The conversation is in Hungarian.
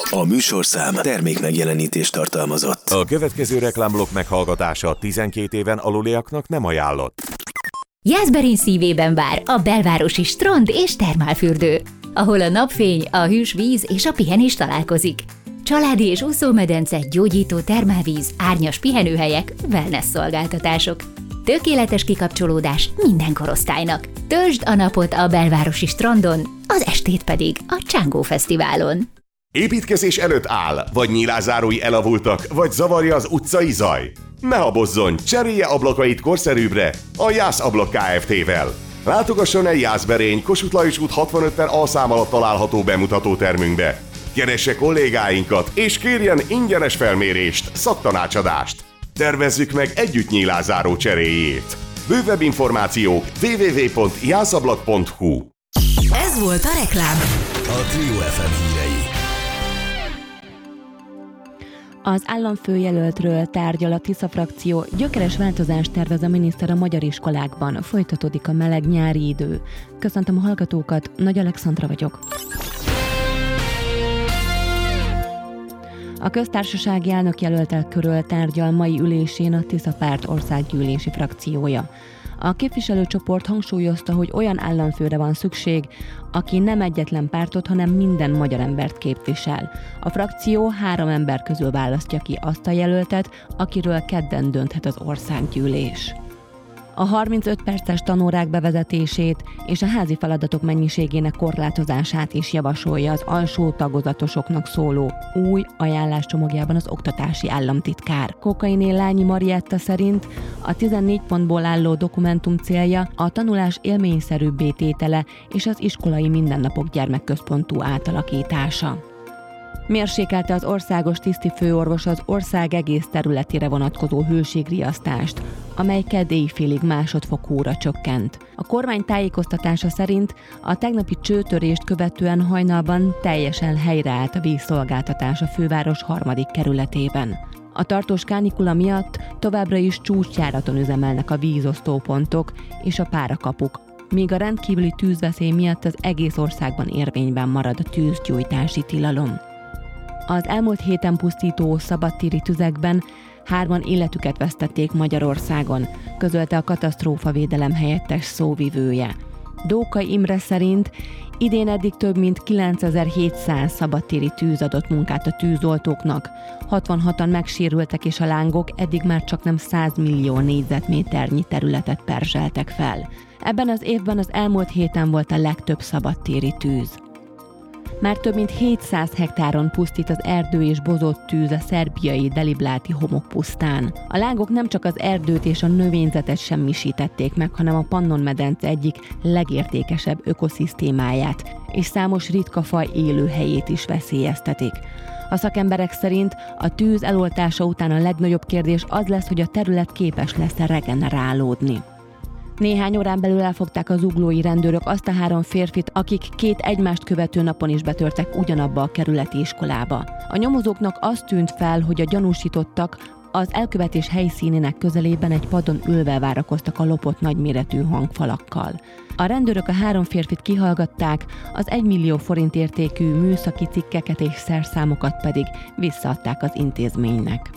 A műsorszám termék megjelenítést tartalmazott. A következő reklámblokk meghallgatása 12 éven aluliaknak nem ajánlott. Jászberény szívében vár a belvárosi strand és termálfürdő, ahol a napfény, a hűs víz és a pihenés találkozik. Családi és úszómedence, gyógyító termálvíz, árnyas pihenőhelyek, wellness szolgáltatások. Tökéletes kikapcsolódás minden korosztálynak. Töltsd a napot a belvárosi strandon, az estét pedig a Csángó Fesztiválon. Építkezés előtt áll, vagy nyílászárói elavultak, vagy zavarja az utcai zaj? Ne habozzon, cserélje ablakait korszerűbbre a Jász Ablak Kft-vel. Látogasson el Jászberény, Kossuth Lajos út 65-en alszám alatt található bemutatótermünkbe. Keresse kollégáinkat, és kérjen ingyenes felmérést, szaktanácsadást. Tervezzük meg együtt nyílászáró cseréjét. Bővebb információk www.jászablak.hu. Ez volt a reklám. A Trio FM hírei. Az államfőjelöltről tárgyal a Tisza frakció, gyökeres változást tervez a miniszter a magyar iskolákban. Folytatódik a meleg nyári idő. Köszöntöm a hallgatókat, Nagy Alexandra vagyok. A köztársasági elnökjelöltek körül tárgyal mai ülésén a Tisza párt országgyűlési frakciója. A képviselőcsoport hangsúlyozta, hogy olyan államfőre van szükség, aki nem egyetlen pártot, hanem minden magyar embert képvisel. A frakció 3 ember közül választja ki azt a jelöltet, akiről kedden dönthet az országgyűlés. A 35 perces tanórák bevezetését és a házi feladatok mennyiségének korlátozását is javasolja az alsó tagozatosoknak szóló új ajánláscsomagjában az oktatási államtitkár. Kokainé Lányi Marietta szerint a 14 pontból álló dokumentum célja a tanulás élményszerűbbé tétele és az iskolai mindennapok gyermekközpontú átalakítása. Mérsékelte az országos tisztifőorvos az ország egész területére vonatkozó hőségriasztást, amely kedd éjfélig másodfokúra csökkent. A kormány tájékoztatása szerint a tegnapi csőtörést követően hajnalban teljesen helyreállt a vízszolgáltatás a főváros 3. kerületében. A tartós kánikula miatt továbbra is csúcsjáraton üzemelnek a vízosztópontok és a párakapuk, míg a rendkívüli tűzveszély miatt az egész országban érvényben marad a tűzgyújtási tilalom. Az elmúlt héten pusztító szabadtéri tüzekben 3 életüket vesztették Magyarországon, közölte a katasztrófavédelem helyettes szóvivője. Dókai Imre szerint idén eddig több mint 9700 szabadtéri tűz adott munkát a tűzoltóknak. 66-an megsérültek, és a lángok eddig már csaknem 100 millió négyzetméternyi területet perzseltek fel. Ebben az évben az elmúlt héten volt a legtöbb szabadtéri tűz. Már több mint 700 hektáron pusztít az erdő és bozott tűz a szerbiai Delibláti homokpusztán. A lángok nem csak az erdőt és a növényzetet semmisítették meg, hanem a Pannon-medence egyik legértékesebb ökoszisztémáját és számos ritka faj élőhelyét is veszélyeztetik. A szakemberek szerint a tűz eloltása után a legnagyobb kérdés az lesz, hogy a terület képes lesz regenerálódni. Néhány órán belül elfogták az zuglói rendőrök azt a 3 férfit, akik 2 egymást követő napon is betörtek ugyanabba a kerületi iskolába. A nyomozóknak az tűnt fel, hogy a gyanúsítottak az elkövetés helyszínének közelében egy padon ülve várakoztak a lopott nagyméretű hangfalakkal. A rendőrök a 3 férfit kihallgatták, az 1 millió forint értékű műszaki cikkeket és szerszámokat pedig visszaadták az intézménynek.